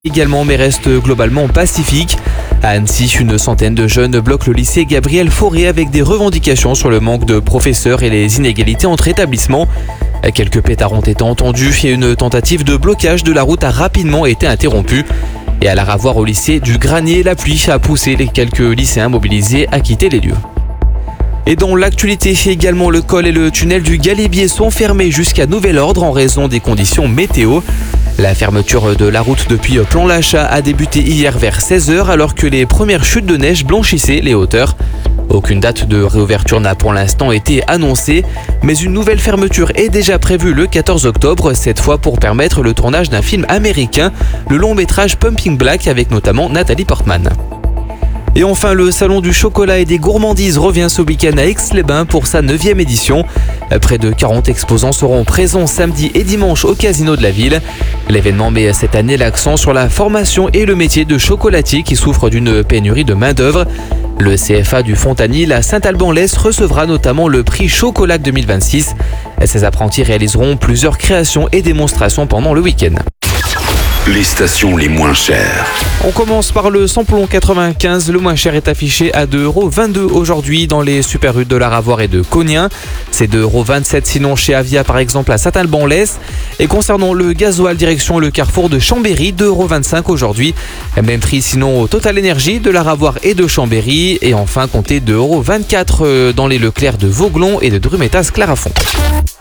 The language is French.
également, mais reste globalement pacifique. À Annecy, une centaine de jeunes bloquent le lycée Gabriel Fauré avec des revendications sur le manque de professeurs et les inégalités entre établissements. Quelques pétards ont été entendus et une tentative de blocage de la route a rapidement été interrompue. Et à la Ravoire au lycée du Granier, la pluie a poussé les quelques lycéens mobilisés à quitter les lieux. Et dans l'actualité également, le col et le tunnel du Galibier sont fermés jusqu'à nouvel ordre en raison des conditions météo. La fermeture de la route depuis Plan-l'Achat a débuté hier vers 16h alors que les premières chutes de neige blanchissaient les hauteurs. Aucune date de réouverture n'a pour l'instant été annoncée, mais une nouvelle fermeture est déjà prévue le 14 octobre, cette fois pour permettre le tournage d'un film américain, le long métrage Pumping Black avec notamment Nathalie Portman. Et enfin, le salon du chocolat et des gourmandises revient ce week-end à Aix-les-Bains pour sa 9e édition. Près de 40 exposants seront présents samedi et dimanche au casino de la ville. L'événement met cette année l'accent sur la formation et le métier de chocolatier qui souffre d'une pénurie de main-d'œuvre. Le CFA du Fontanil à Saint-Alban-l'Est recevra notamment le prix Chocolac 2026. Ces apprentis réaliseront plusieurs créations et démonstrations pendant le week-end. Les stations les moins chères. On commence par le samplon 95. Le moins cher est affiché à 2,22 € aujourd'hui dans les super rues de la Ravoire et de Cognien. C'est 2,27 € sinon chez Avia par exemple à Saint-Alban-l'Est. Et concernant le gasoil direction le carrefour de Chambéry, 2,25 € aujourd'hui. Même prix sinon au Total Énergie de la Ravoire et de Chambéry. Et enfin comptez 2,24 € dans les Leclerc de Vauglon et de Drumetas Clarafond.